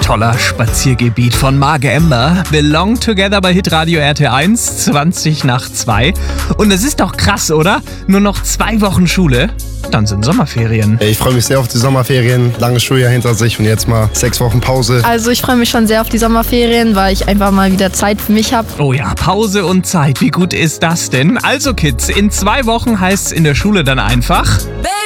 toller Spaziergebiet von Marge Ember. Belong Together bei Hitradio RT1, 20:02. Und es ist doch krass, oder? Nur noch 2 Wochen Schule, dann sind Sommerferien. Ich freue mich sehr auf die Sommerferien. Langes Schuljahr hinter sich und jetzt mal 6 Wochen Pause. Also ich freue mich schon sehr auf die Sommerferien, weil ich einfach mal wieder Zeit für mich habe. Oh ja, Pause und Zeit, wie gut ist das denn? Also Kids, in 2 Wochen heißt es in der Schule dann einfach...